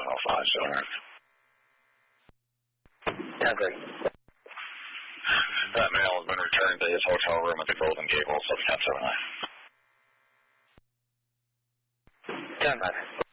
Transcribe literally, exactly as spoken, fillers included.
oh five, Silver. ten three. That male has been returned to his hotel room at the Golden Gables of ten seven nine. ten five.